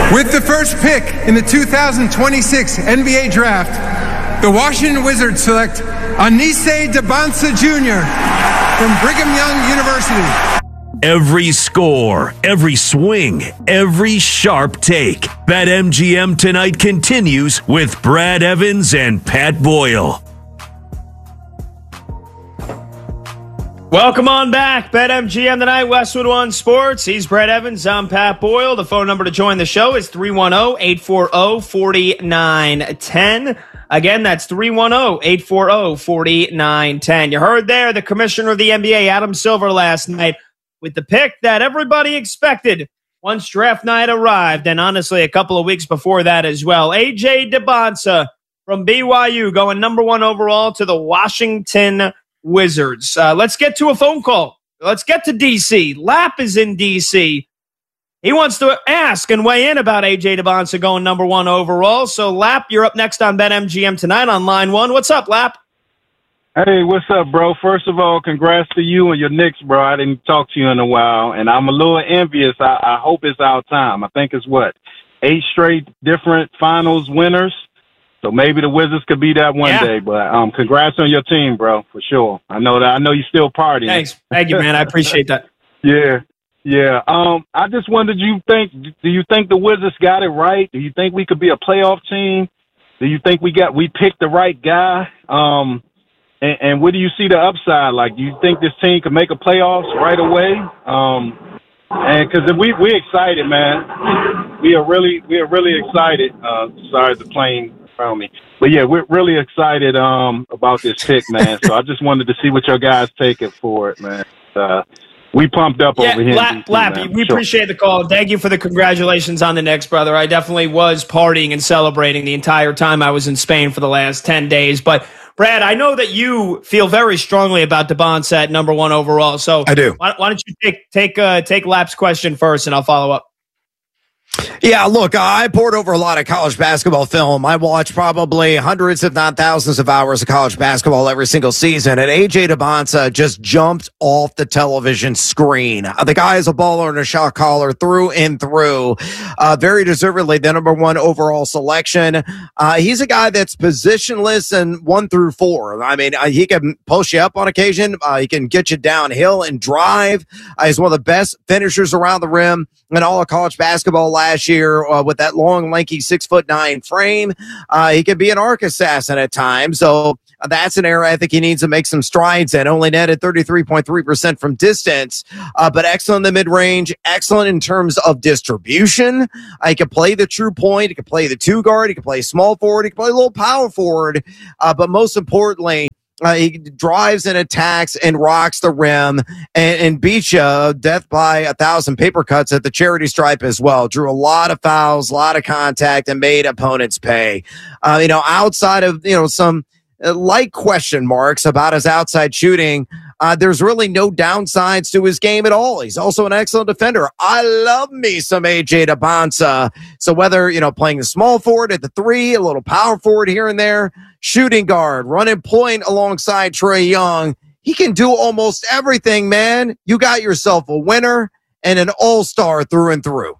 With the first pick in the 2026 NBA Draft, the Washington Wizards select Anise Debonsa Jr. from Brigham Young University. Every score, every swing, every sharp take. BetMGM tonight continues with Brad Evans and Pat Boyle. Welcome on back. BetMGM tonight, Westwood One Sports. He's Brad Evans. I'm Pat Boyle. The phone number to join the show is 310-840-4910. Again, that's 310-840-4910. You heard there the commissioner of the NBA, Adam Silver, last night with the pick that everybody expected once draft night arrived, and honestly, a couple of weeks before that as well. A.J. Debonsa from BYU going number 1 overall to the Washington Wizards. Let's get to a phone call. Let's get to D.C. Lap is in D.C. He wants to ask and weigh in about A.J. Debonsa going number 1 overall. So, Lap, you're up next on BetMGM tonight on line 1. What's up, Lap? Hey, what's up, bro? First of all, congrats to you and your Knicks, bro. I didn't talk to you in a while, and I'm a little envious. I hope it's our time. I think it's 8 straight different finals winners. So maybe the Wizards could be that one day. But congrats on your team, bro, for sure. I know you're still partying. Thanks. Thank you, man. I appreciate that. Yeah. I just wondered, do you think the Wizards got it right? Do you think we could be a playoff team? Do you think we picked the right guy? And where do you see the upside? Like, do you think this team could make a playoffs right away? And because we're excited, man. We are really excited. Sorry, the plane around me. But yeah, we're really excited about this pick, man. So I just wanted to see what your guys take it for it, man. We pumped up over here. Lap, we appreciate the call. Thank you for the congratulations on the Knicks, brother. I definitely was partying and celebrating the entire time I was in Spain for the last 10 days. But Brad, I know that you feel very strongly about Debonsa at number 1 overall. So I do. Why don't you take Lap's question first, and I'll follow up. Yeah, look, I poured over a lot of college basketball film. I watched probably hundreds, if not thousands of hours of college basketball every single season. And A.J. Debonsa just jumped off the television screen. The guy is a baller and a shot caller through and through. Very deservedly the number 1 overall selection. He's a guy that's positionless and 1 through 4. I mean, he can post you up on occasion. He can get you downhill and drive. He's one of the best finishers around the rim in all of college basketball last year with that long, lanky 6'9" frame. He can be an arc assassin at times. So that's an area I think he needs to make some strides in. Only netted 33.3% from distance, but excellent in the mid-range, excellent in terms of distribution. He can play the true point. He can play the 2 guard. He can play small forward. He can play a little power forward. But most importantly, he drives and attacks and rocks the rim and beats you death by 1,000 paper cuts at the charity stripe as well. Drew a lot of fouls, a lot of contact, and made opponents pay. Outside of, some light question marks about his outside shooting, there's really no downsides to his game at all. He's also an excellent defender. I love me some A.J. Debonsa. So whether, playing the small forward at the 3, a little power forward here and there, shooting guard, running point alongside Trae Young, he can do almost everything, man. You got yourself a winner and an all-star through and through.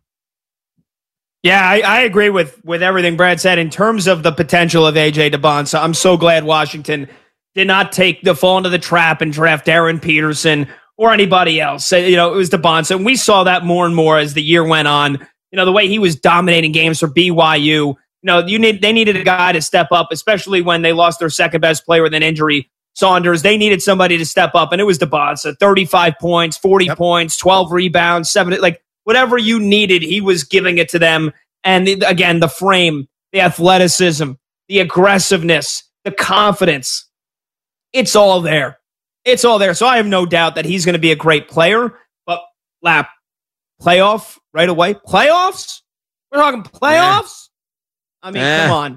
Yeah, I agree with everything Brad said in terms of the potential of A.J. Debonsa. I'm so glad Washington did not fall into the trap and draft Darren Peterson or anybody else. It was Debonsa. And we saw that more and more as the year went on. The way he was dominating games for BYU. They needed a guy to step up, especially when they lost their second best player with an injury, Saunders. They needed somebody to step up, and it was Debonsa. 35 points, 40 points, 12 rebounds, 7, whatever you needed, he was giving it to them. And again, the frame, the athleticism, the aggressiveness, the confidence. It's all there. It's all there. So I have no doubt that he's going to be a great player. But, Lap, playoff right away? Playoffs? We're talking playoffs? I mean, come on.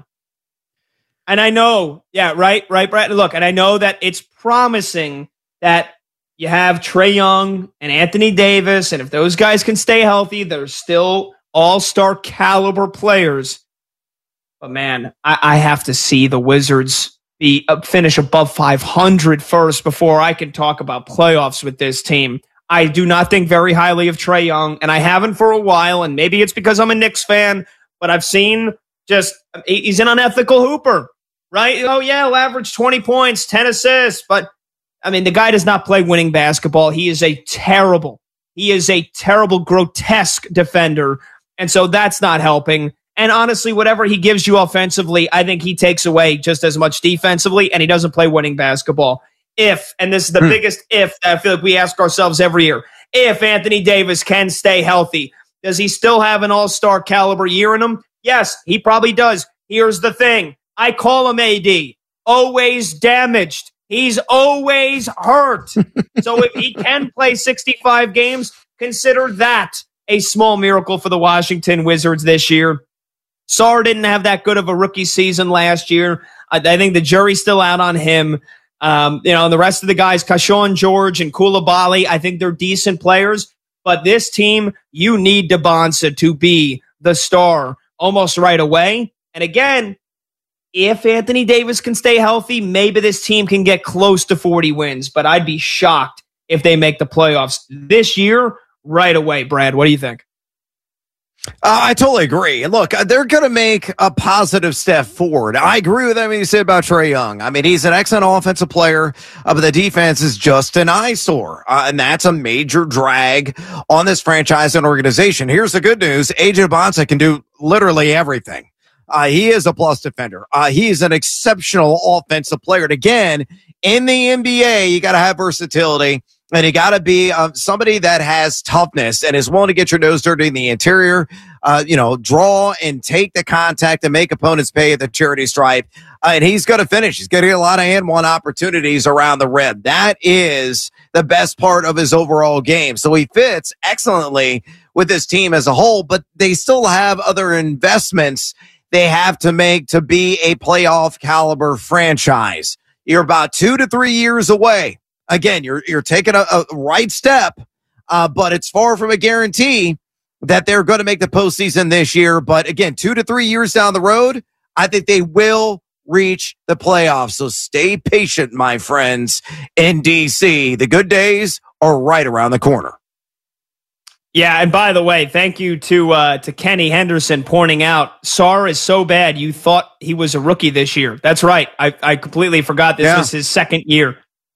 And I know, right, Brad. Look, and I know that it's promising that you have Trae Young and Anthony Davis, and if those guys can stay healthy, they're still all-star caliber players. But, man, I have to see the Wizards finish above 500 first before I can talk about playoffs with this team. I do not think very highly of Trae Young, and I haven't for a while, and maybe it's because I'm a Knicks fan, but I've seen he's an unethical hooper, right? Oh, yeah, he'll average 20 points, 10 assists, but, I mean, the guy does not play winning basketball. He is a terrible, grotesque defender, and so that's not helping. And honestly, whatever he gives you offensively, I think he takes away just as much defensively, and he doesn't play winning basketball. If, and this is the biggest if that I feel like we ask ourselves every year, if Anthony Davis can stay healthy, does he still have an all-star caliber year in him? Yes, he probably does. Here's the thing. I call him AD. Always damaged. He's always hurt. So if he can play 65 games, consider that a small miracle for the Washington Wizards this year. Sarr didn't have that good of a rookie season last year. I think the jury's still out on him. And the rest of the guys, Kashawn George and Koulibaly, I think they're decent players. But this team, you need Dembonsa to be the star almost right away. And again, if Anthony Davis can stay healthy, maybe this team can get close to 40 wins. But I'd be shocked if they make the playoffs this year right away. Brad, what do you think? I totally agree. Look, they're going to make a positive step forward. I agree with everything you said about Trae Young. I mean, he's an excellent offensive player, but the defense is just an eyesore. And that's a major drag on this franchise and organization. Here's the good news. AJ Dembonsa can do literally everything. He is a plus defender. He is an exceptional offensive player. And again, in the NBA, you got to have versatility. And you got to be somebody that has toughness and is willing to get your nose dirty in the interior, draw and take the contact and make opponents pay at the charity stripe. And he's going to finish. He's going to get a lot of and-one opportunities around the rim. That is the best part of his overall game. So he fits excellently with this team as a whole, but they still have other investments they have to make to be a playoff caliber franchise. You're about 2 to 3 years away. Again, you're taking a right step, but it's far from a guarantee that they're going to make the postseason this year. But again, 2 to 3 years down the road, I think they will reach the playoffs. So stay patient, my friends, in DC. The good days are right around the corner. Yeah, and by the way, thank you to Kenny Henderson pointing out Sarr is so bad you thought he was a rookie this year. That's right. I completely forgot this was his second year.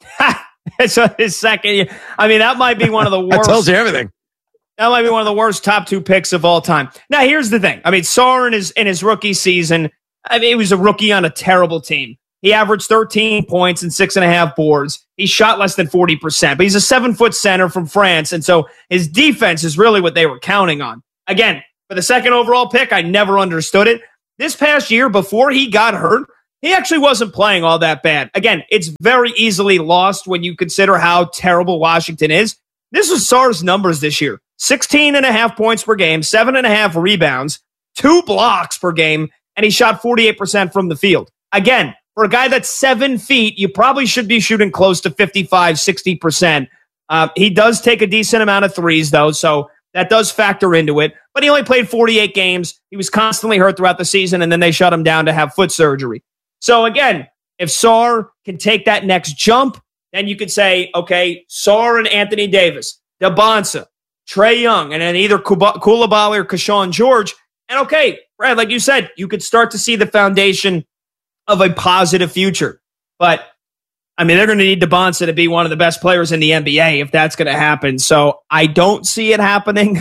So his second year. I mean, that might be one of the worst. That tells you everything. That might be one of the worst top 2 picks of all time. Now, here's the thing. I mean, Sarr in his rookie season, he was a rookie on a terrible team. He averaged 13 points and 6.5 boards. He shot less than 40%, but he's a 7-foot center from France, and so his defense is really what they were counting on. Again, for the second overall pick, I never understood it. This past year, before he got hurt, he actually wasn't playing all that bad. Again, it's very easily lost when you consider how terrible Washington is. This was Sarr's numbers this year. 16.5 points per game, 7.5 rebounds, 2 blocks per game, and he shot 48% from the field. Again, for a guy that's 7 feet, you probably should be shooting close to 55, 60%. He does take a decent amount of threes, though, so that does factor into it. But he only played 48 games. He was constantly hurt throughout the season, and then they shut him down to have foot surgery. So again, if Sarr can take that next jump, then you could say, okay, Sarr and Anthony Davis, Dembonsa, Trae Young, and then either Koulibaly or Kashawn George. And okay, Brad, like you said, you could start to see the foundation of a positive future. But, I mean, they're going to need Dembonsa to be one of the best players in the NBA if that's going to happen. So I don't see it happening.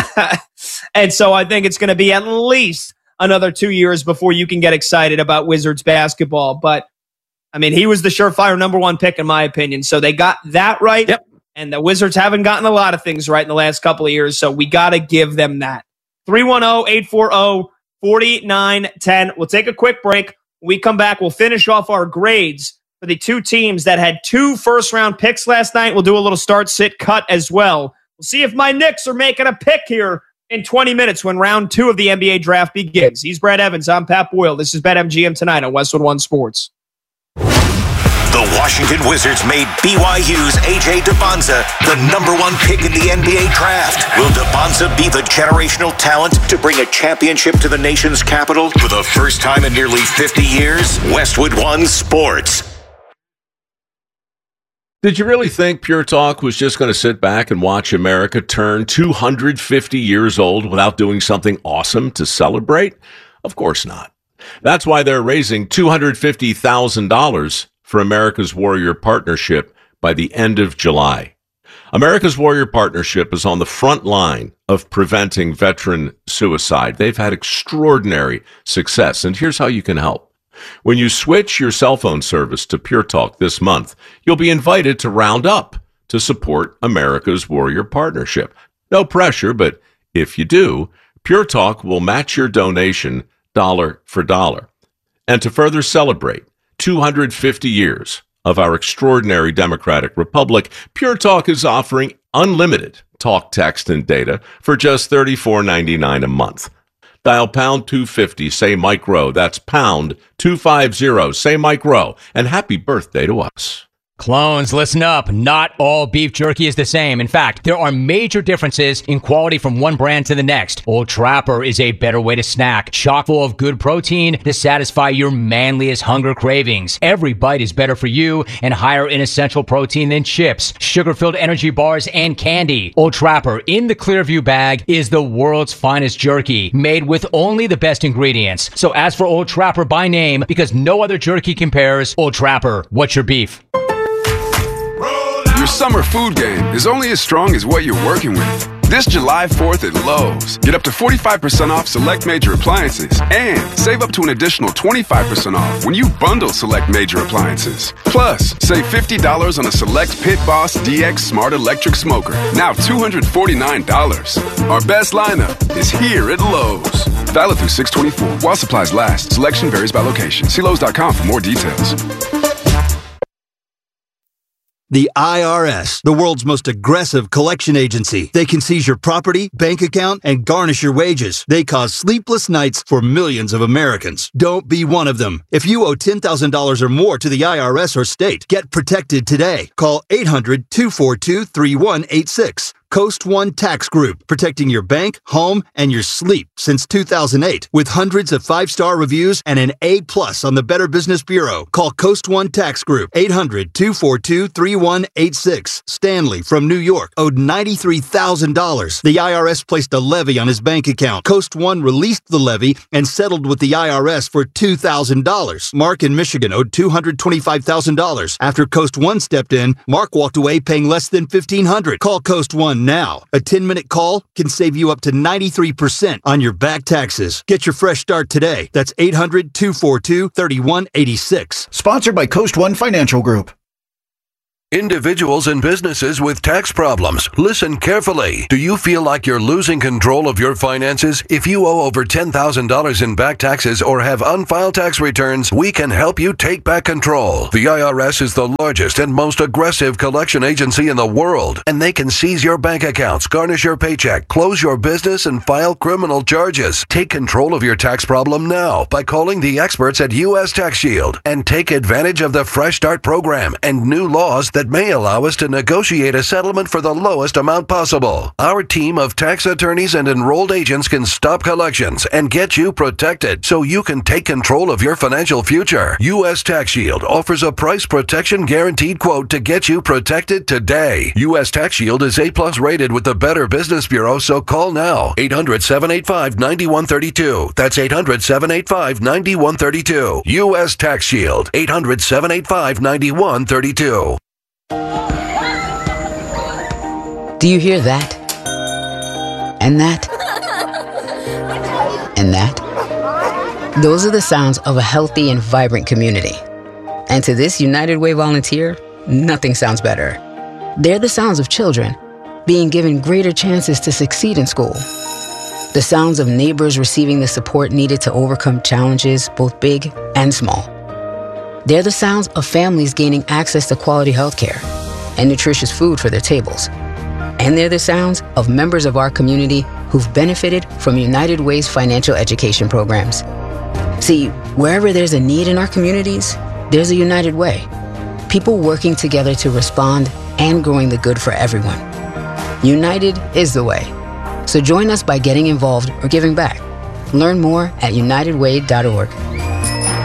And so I think it's going to be at least another 2 years before you can get excited about Wizards basketball. But, I mean, he was the surefire number 1 pick, in my opinion. So they got that right. Yep. And the Wizards haven't gotten a lot of things right in the last couple of years. So we got to give them that. 310-840-4910. We'll take a quick break. When we come back, we'll finish off our grades for the 2 teams that had 2 first-round picks last night. We'll do a little start, sit, cut as well. We'll see if my Knicks are making a pick here in 20 minutes when round 2 of the NBA draft begins. He's Brad Evans. I'm Pat Boyle. This is BetMGM tonight on Westwood One Sports. The Washington Wizards made BYU's A.J. Dembonsa the number 1 pick in the NBA draft. Will Dembonsa be the generational talent to bring a championship to the nation's capital for the first time in nearly 50 years? Westwood One Sports. Did you really think Pure Talk was just going to sit back and watch America turn 250 years old without doing something awesome to celebrate? Of course not. That's why they're raising $250,000 for America's Warrior Partnership by the end of July. America's Warrior Partnership is on the front line of preventing veteran suicide. They've had extraordinary success, and here's how you can help. When you switch your cell phone service to Pure Talk this month, you'll be invited to round up to support America's Warrior Partnership. No pressure, but if you do, Pure Talk will match your donation dollar for dollar. And to further celebrate 250 years of our extraordinary democratic republic, Pure Talk is offering unlimited talk, text, and data for just $34.99 a month. Dial pound 250, say Mike Rowe. That's pound 250, say Mike Rowe. And happy birthday to us. Clones, listen up. Not all beef jerky is the same. In fact, there are major differences in quality from one brand to the next. Old Trapper is a better way to snack, chock full of good protein to satisfy your manliest hunger cravings. Every bite is better for you and higher in essential protein than chips, sugar-filled energy bars, and candy. Old Trapper in the Clearview bag is the world's finest jerky, made with only the best ingredients. So ask for Old Trapper by name because no other jerky compares. Old Trapper, what's your beef? Your summer food game is only as strong as what you're working with. This July 4th at Lowe's, get up to 45% off select major appliances and save up to an additional 25% off when you bundle select major appliances. Plus, save $50 on a select Pit Boss DX Smart Electric Smoker, now $249. Our best lineup is here at Lowe's. Valid through 6/24 while supplies last. Selection varies by location. See Lowe's.com for more details. The IRS, the world's most aggressive collection agency. They can seize your property, bank account, and garnish your wages. They cause sleepless nights for millions of Americans. Don't be one of them. If you owe $10,000 or more to the IRS or state, get protected today. Call 800-242-3186. Coast One Tax Group, protecting your bank, home, and your sleep since 2008. With hundreds of 5-star reviews and an A+ on the Better Business Bureau. Call Coast One Tax Group, 800-242-3186. Stanley from New York owed $93,000. The IRS placed a levy on his bank account. Coast One released the levy and settled with the IRS for $2,000. Mark in Michigan owed $225,000. After Coast One stepped in, Mark walked away paying less than $1,500. Call Coast One now. A 10-minute call can save you up to 93% on your back taxes. Get your fresh start today. That's 800-242-3186. Sponsored by Coast One Financial Group. Individuals and businesses with tax problems, listen carefully. Do you feel like you're losing control of your finances? If you owe over $10,000 in back taxes or have unfiled tax returns, we can help you take back control. The IRS is the largest and most aggressive collection agency in the world, and they can seize your bank accounts, garnish your paycheck, close your business, and file criminal charges. Take control of your tax problem now by calling the experts at U.S. Tax Shield and take advantage of the Fresh Start program and new laws that may allow us to negotiate a settlement for the lowest amount possible. Our team of tax attorneys and enrolled agents can stop collections and get you protected so you can take control of your financial future. U.S. Tax Shield offers a price protection guaranteed quote to get you protected today. U.S. Tax Shield is A+ rated with the Better Business Bureau, so call now. 800-785-9132. That's 800-785-9132. U.S. Tax Shield. 800-785-9132. Do you hear that? And that? And that? Those are the sounds of a healthy and vibrant community. And to this United Way volunteer, nothing sounds better. They're the sounds of children being given greater chances to succeed in school. The sounds of neighbors receiving the support needed to overcome challenges, both big and small. They're the sounds of families gaining access to quality health care and nutritious food for their tables. And they're the sounds of members of our community who've benefited from United Way's financial education programs. See, wherever there's a need in our communities, there's a United Way. People working together to respond and growing the good for everyone. United is the way. So join us by getting involved or giving back. Learn more at unitedway.org.